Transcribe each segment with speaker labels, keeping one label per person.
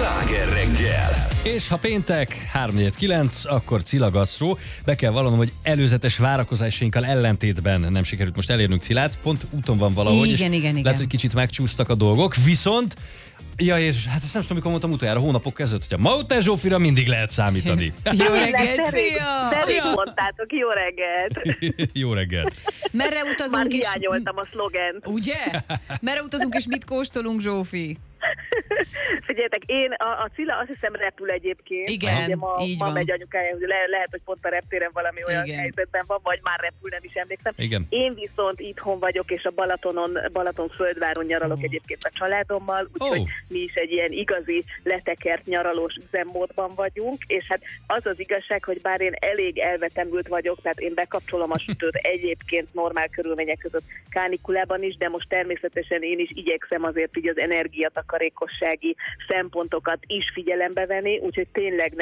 Speaker 1: Sláger reggel!
Speaker 2: És ha péntek 3-4-9, akkor Cilla Gasztró. Be kell vallanom, hogy előzetes várakozásainkkal ellentétben nem sikerült most elérnünk Cillát. Pont úton van valahogy,
Speaker 3: igen.
Speaker 2: lehet, hogy kicsit megcsúsztak a dolgok. Viszont, ja Jézus, hát ezt nem tudom, mikor mondtam utoljára, hónapok kezdett, hogy a Mautner Zsófira mindig lehet számítani.
Speaker 3: Jó reggelt, szia!
Speaker 4: Derég mondtátok, jó reggelt!
Speaker 2: Jó reggelt!
Speaker 3: Merre
Speaker 4: Már
Speaker 3: utazunk és...
Speaker 4: hiányoltam a szlogent.
Speaker 3: Ugye? Merre utazunk és mit kóstolunk, Zsófi?
Speaker 4: Figyeljetek, én a Cilla azt hiszem repül egyébként.
Speaker 3: Igen,
Speaker 4: ugye
Speaker 3: így
Speaker 4: ma
Speaker 3: van.
Speaker 4: megy anyukája, hogy lehet, hogy pont a reptéren valami olyan
Speaker 3: Igen.
Speaker 4: helyzetben van, vagy már repül, nem is emlékszem.
Speaker 2: Igen.
Speaker 4: Én viszont itthon vagyok, és a Balaton-Földváron nyaralok egyébként a családommal, úgyhogy mi is egy ilyen igazi letekert nyaralós üzemmódban vagyunk, és hát az az igazság, hogy bár én elég elvetemült vagyok, tehát én bekapcsolom a sütőt egyébként normál körülmények között kánikulában is, de most természetesen én is igyekszem azért így az energiatakarékossági szempontokat is figyelembe venni, úgyhogy tényleg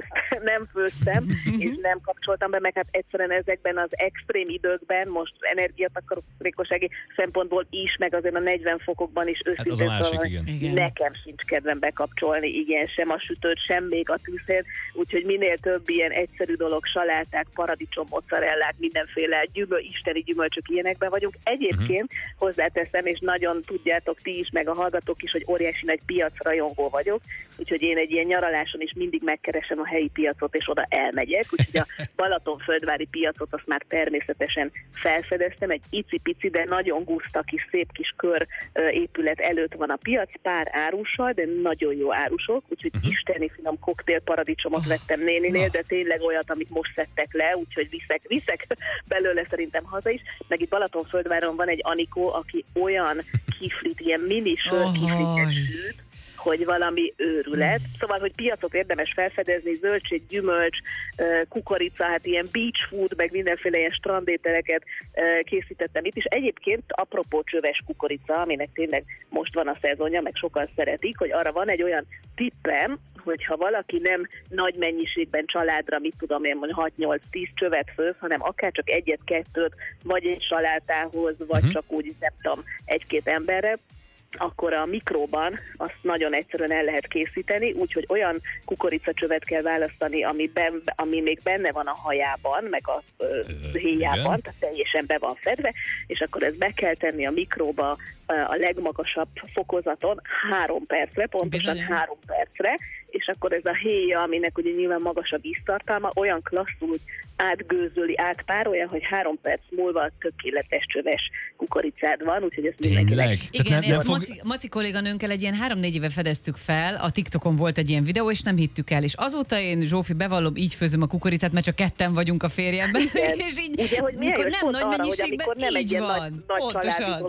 Speaker 4: nem főztem és nem kapcsoltam be, meg hát egyszerűen ezekben az extrém időkben, most energiatakarékossági szempontból is, meg azért a 40 fokokban is
Speaker 2: Hát az a másik, igen.
Speaker 4: nekem sincs kedvem bekapcsolni, igen, sem a sütőt, sem még a tűzhelyet, úgyhogy minél több ilyen egyszerű dolog, saláták, paradicsom, mozzarellák, mindenféle isteni gyümölcsök, ilyenekben vagyunk. Egyébként hozzáteszem, és nagyon tudjátok ti is, meg a hallgatók is, hogy óriási nagy piacrajongó vagyok, úgyhogy én egy ilyen nyaraláson is mindig megkeresem a helyi piacot, és oda elmegyek, úgyhogy a Balaton-Földvári piacot azt már természetesen felfedeztem, egy icipici, de nagyon guszta kis, szép kis kör épület előtt van a piac, pár árussal, de nagyon jó árusok, úgyhogy isteni finom koktélparadicsomot vettem néninél, de tényleg olyat, amit most szedtek le, úgyhogy viszek belőle szerintem haza is, meg itt Balaton-Földváron van egy Anikó, aki olyan kiflit, ilyen mini sörkiflites süt, hogy valami őrület. Szóval, hogy piacot érdemes felfedezni, zöldség, gyümölcs, kukorica, hát ilyen beach food, meg mindenféle ilyen strandételeket készítettem itt is. Egyébként apropó csöves kukorica, aminek tényleg most van a szezonja, meg sokan szeretik, hogy arra van egy olyan tippem, hogyha valaki nem nagy mennyiségben családra, mit tudom én, 6-8-10 csövet főz, hanem akár csak egyet-kettőt, vagy egy salátához, vagy csak úgy, nem tudom, egy-két emberre, akkor a mikróban azt nagyon egyszerűen el lehet készíteni, úgyhogy olyan kukoricacsövet kell választani, ami még benne van a hajában, meg a héjában, tehát teljesen be van fedve, és akkor ezt be kell tenni a mikróba a legmagasabb fokozaton 3 percre, pontosan 3 percre, és akkor ez a héja, aminek ugye nyilván magasabb íztartalma, olyan klasszul átgőzöli, átpárolja, hogy 3 perc múlva tökéletes csöves kukoricád van, úgyhogy ezt mindenkinek.
Speaker 3: Igen, ezt Maci kolléganőnkkel egy ilyen 3-4 éve fedeztük fel, a TikTokon volt egy ilyen videó, és nem hittük el, és azóta én, Zsófi, bevallom, így főzöm a kukoricát, mert csak ketten vagyunk a férjemben, és így,
Speaker 4: ugye, hogy
Speaker 3: mikor nem nagy
Speaker 4: arra,
Speaker 3: mennyiségben,
Speaker 4: nem
Speaker 3: így van,
Speaker 4: pontosan.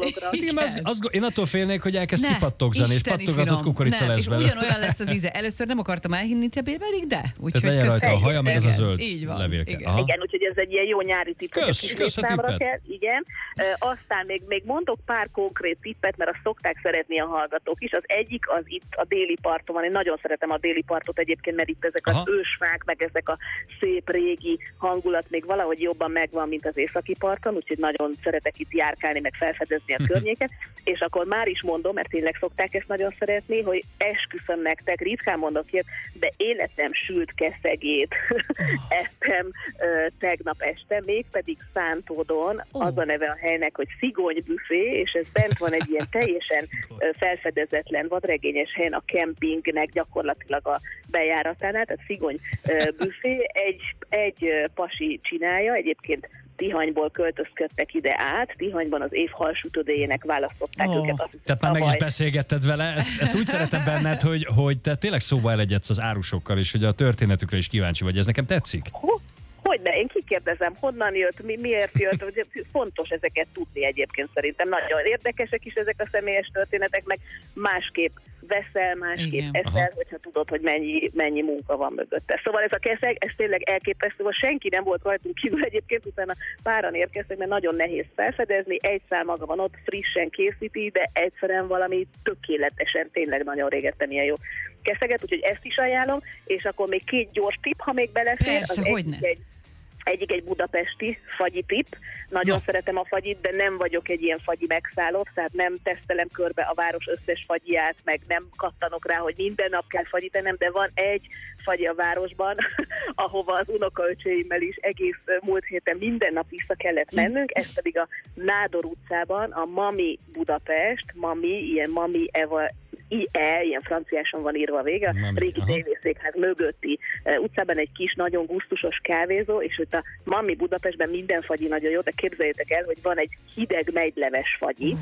Speaker 2: Én attól félnék, hogy elkezd kipattogzani, és pattogatott kukorica lesz
Speaker 3: és
Speaker 2: belőle.
Speaker 3: ugyanolyan lesz az íze. Először nem akartam elhinni, pedig de.
Speaker 2: Úgyhogy legyen rajta a haja, meg az a zöld levélke.
Speaker 4: Igen, úgyhogy ez egy ilyen jó nyári tipp, hogy a kis számra kell. Igen. Aztán még mondok pár konkrét tippet, mert azt szokták szeretni a hallgatók is. Az egyik az itt a déli parton van. Én nagyon szeretem a déli partot egyébként, mert itt ezek az ősfák, meg ezek a szép régi hangulat még valahogy jobban megvan, mint az északi parton, úgyhogy nagyon szeretek itt járkálni, meg felfedezni a környéket. És akkor már is mondom, mert tényleg szokták ezt nagyon szeretni, hogy esküszöm nektek, ritkán mondok ilyet, de életem sült keszegét ettem tegnap este, mégpedig Szántódon, az a neve a helynek, hogy Szigony büfé, és ez bent van egy ilyen teljesen felfedezetlen vadregényes helyen a kempingnek gyakorlatilag a bejáratánál, tehát Szigony büfé, egy pasi csinálja, egyébként Tihanyból költözködtek ide át, Tihanyban az év halsütödéjének választották őket.
Speaker 2: Tehát már meg is beszélgetted vele, ezt úgy szeretem benned, hogy te tényleg szóba elegyedsz az árusokkal, és hogy a történetükre is kíváncsi vagy, ez nekem tetszik.
Speaker 4: Hogyne, én kikérdezem, honnan jött, miért jött, hogy fontos ezeket tudni egyébként szerintem. Nagyon érdekesek is ezek a személyes történetek, meg másképp veszel, másképp eszel, hogyha tudod, hogy mennyi munka van mögötte. Szóval ez a keszeg, ez tényleg elképesztő, hogy senki nem volt rajtunk kívül egyébként, utána páran érkeztek, mert nagyon nehéz felfedezni, egy szál maga van ott, frissen készíti, de egyszerűen valami tökéletesen, tényleg nagyon régettem ilyen jó keszeget, úgyhogy ezt is ajánlom, és akkor még 2 gyors tipp, ha még belefér.
Speaker 3: Persze, hogyne.
Speaker 4: Egyik egy budapesti fagyi tipp. Nagyon szeretem a fagyit, de nem vagyok egy ilyen fagyi megszállott, tehát nem tesztelem körbe a város összes fagyját, meg nem kattanok rá, hogy minden nap kell fagyit ennem, de van egy fagyi a városban, ahova az unokaöcséimmel is egész múlt héten minden nap vissza kellett mennünk, ez pedig a Nádor utcában, a Mami Budapest, Mami Eva IE, ilyen franciáson van írva a vége, a régi tévészékház mögötti utcában egy kis, nagyon gusztusos kávézó, és ott a Mami Budapestben minden fagyi nagyon jó, de képzeljétek el, hogy van egy hideg megyleves fagyi,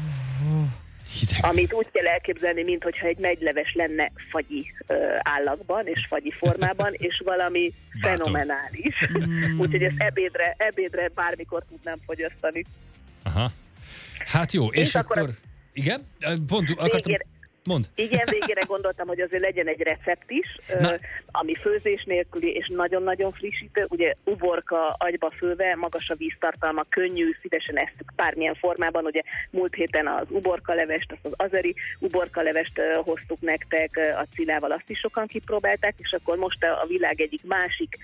Speaker 4: amit úgy kell elképzelni, mintha egy megyleves lenne fagyi állagban és fagyi formában, és valami fenomenális. Úgyhogy ezt ebédre bármikor tudnám fogyasztani.
Speaker 2: Aha. Hát jó, és akkor... Igen? Pont akartam... Mond.
Speaker 4: Igen, végére gondoltam, hogy azért legyen egy recept is, ami főzés nélküli és nagyon-nagyon frissítő. Ugye uborka agyba főve, magas a víztartalma, könnyű, szívesen esztük bármilyen formában. Ugye múlt héten az uborkalevest, azt az azeri uborkalevest hoztuk nektek, a Cilával azt is sokan kipróbálták, és akkor most a világ egyik másik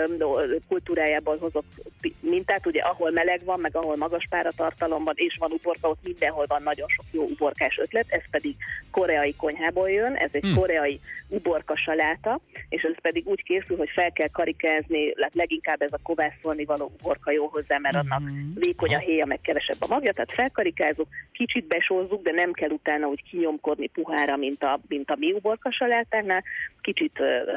Speaker 4: kultúrájából hozok mintát, ugye ahol meleg van, meg ahol magas páratartalom van, és van uborka, ott mindenhol van nagyon sok jó uborkás ötlet, ez pedig koreai konyhából jön, ez egy koreai uborka saláta, és ez pedig úgy készül, hogy fel kell karikázni, leginkább ez a kovászolni való uborka jó hozzá, mert annak vékony a héja, meg kevesebb a magja, tehát felkarikázunk, kicsit besózzuk, de nem kell utána úgy kinyomkodni puhára, mint a mi uborka salátáknál, kicsit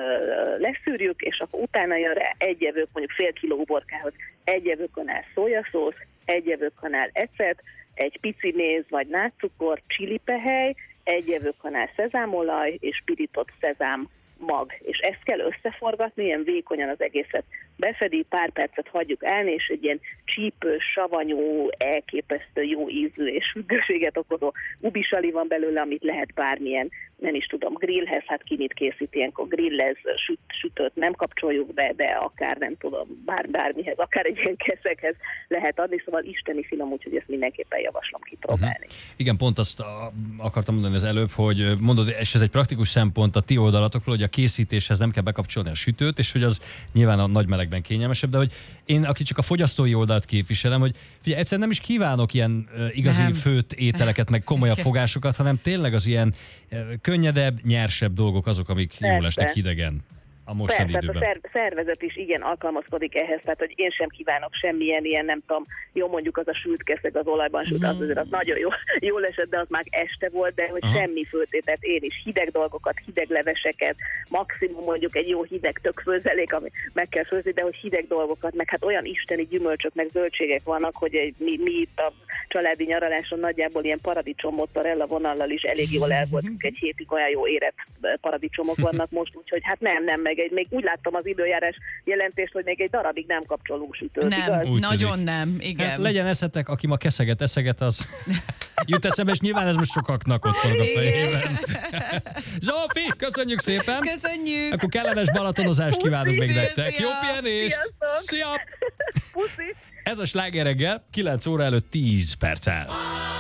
Speaker 4: leszűrjük, és akkor utána jön rá egy evők, mondjuk fél kiló uborkához, egy evőkanál szójaszósz, egy evőkanál ecet, egy pici méz vagy nátszukor, csiripehely, egy evőkanál szezámolaj és pirított szezám mag. És ezt kell összeforgatni, ilyen vékonyan az egészet befedi, pár percet hagyjuk állni, és egy ilyen csípős, savanyú, elképesztő jó ízű és függőséget okozó ubisali van belőle, amit lehet bármilyen, nem is tudom, grillhez, hát ki mit készít ilyenkor, grillez, sütőt nem kapcsoljuk be, de akár nem tudom, bármihez, akár egy ilyen keszekhez lehet adni, szóval isteni finom, úgyhogy ezt mindenképpen javaslom kipróbálni.
Speaker 2: Igen, pont azt akartam mondani az előbb, hogy mondod, és ez egy praktikus szempont a ti oldalatokról, hogy a készítéshez nem kell bekapcsolni a sütőt, és hogy az nyilván a nagy melegben kényelmesebb, de hogy én, aki csak a fogyasztói oldalt képviselem, hogy figyelj, egyszerűen nem is kívánok ilyen igazi főtt ételeket, meg komolyabb fogásokat, hanem tényleg az ilyen könnyedebb, nyersebb dolgok azok, amik jól esnek hidegen a mostani időben.
Speaker 4: A szervezet is igen alkalmazkodik ehhez, tehát hogy én sem kívánok semmilyen ilyen, nem tudom, jó mondjuk az a sült keszeg az olajban sült, az azért az nagyon jól esett, de az már este volt, de hogy semmi főtétet, én is hideg dolgokat, hideg leveseket, maximum mondjuk egy jó hideg tökfőzelék, ami meg kell főzni, de hogy hideg dolgokat, meg hát olyan isteni gyümölcsök, meg zöldségek vannak, hogy mi itt a családi nyaraláson nagyjából ilyen paradicsom mozzarella vonallal is elég jól el voltunk egy hétig, olyan jó érett paradicsomok vannak most, úgyhogy hát nem, még úgy láttam az időjárás jelentést, hogy még egy darabig nem kapcsolunk sütőt.
Speaker 3: Nem,
Speaker 4: igaz?
Speaker 3: nagyon nem, igen.
Speaker 2: Hát legyen eszetek, aki ma eszeget, az jut eszembe, és nyilván ez most sokaknak ott forog a fejében. Zsófi, köszönjük szépen!
Speaker 3: Köszönjük!
Speaker 2: Akkor kellemes balatonozást kívánunk még nektek. Jó pihenést!
Speaker 4: Sziasztok!
Speaker 2: Szia!
Speaker 4: Puszi!
Speaker 2: Ez a Sláger reggel, 9 óra előtt 10 perccel.